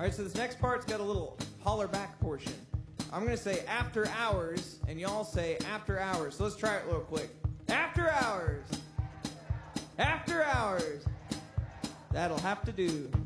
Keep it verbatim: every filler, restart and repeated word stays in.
right, so this next part's got a little holler back portion. I'm going to say after hours, and y'all say after hours. So let's try it real quick. After hours. After hours. That'll have to do.